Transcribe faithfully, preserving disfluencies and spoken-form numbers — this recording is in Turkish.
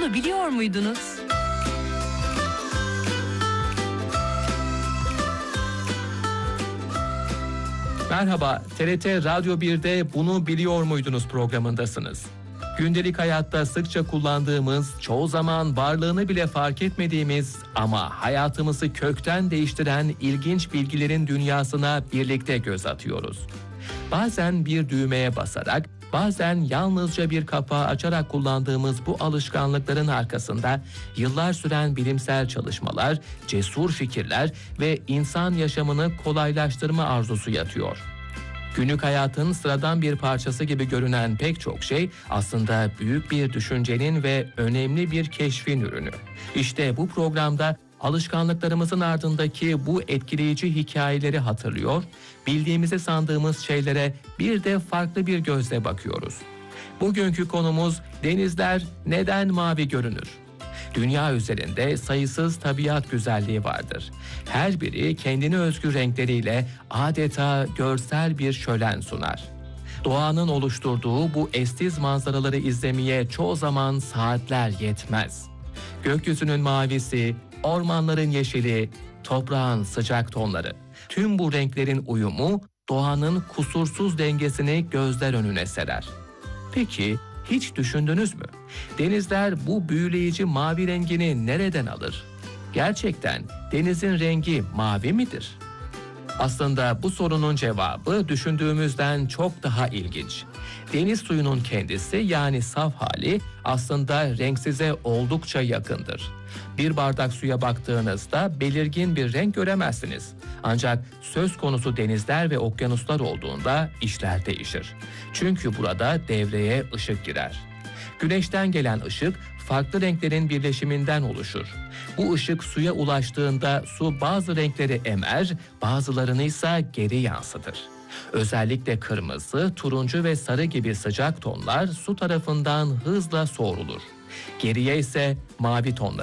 Bunu biliyor muydunuz? Merhaba, T R T Radyo bir'de Bunu Biliyor Muydunuz programındasınız. Gündelik hayatta sıkça kullandığımız, çoğu zaman varlığını bile fark etmediğimiz ama hayatımızı kökten değiştiren ilginç bilgilerin dünyasına birlikte göz atıyoruz. Bazen bir düğmeye basarak, bazen yalnızca bir kapağı açarak kullandığımız bu alışkanlıkların arkasında yıllar süren bilimsel çalışmalar, cesur fikirler ve insan yaşamını kolaylaştırma arzusu yatıyor. Günlük hayatın sıradan bir parçası gibi görünen pek çok şey aslında büyük bir düşüncenin ve önemli bir keşfin ürünü. İşte bu programda alışkanlıklarımızın ardındaki bu etkileyici hikayeleri hatırlıyor, bildiğimizi sandığımız şeylere bir de farklı bir gözle bakıyoruz. Bugünkü konumuz denizler neden mavi görünür? Dünya üzerinde sayısız tabiat güzelliği vardır. Her biri kendine özgü renkleriyle adeta görsel bir şölen sunar. Doğanın oluşturduğu bu eşsiz manzaraları izlemeye çoğu zaman saatler yetmez. Gökyüzünün mavisi, ormanların yeşili, toprağın sıcak tonları. Tüm bu renklerin uyumu doğanın kusursuz dengesini gözler önüne serer. Peki hiç düşündünüz mü? Denizler bu büyüleyici mavi rengini nereden alır? Gerçekten denizin rengi mavi midir? Aslında bu sorunun cevabı düşündüğümüzden çok daha ilginç. Deniz suyunun kendisi yani saf hali aslında renksize oldukça yakındır. Bir bardak suya baktığınızda belirgin bir renk göremezsiniz. Ancak söz konusu denizler ve okyanuslar olduğunda işler değişir. Çünkü burada devreye ışık girer. Güneşten gelen ışık farklı renklerin birleşiminden oluşur. Bu ışık suya ulaştığında su bazı renkleri emer, bazılarını ise geri yansıtır. Özellikle kırmızı, turuncu ve sarı gibi sıcak tonlar su tarafından hızla soğurulur. Geriye ise mavi tonları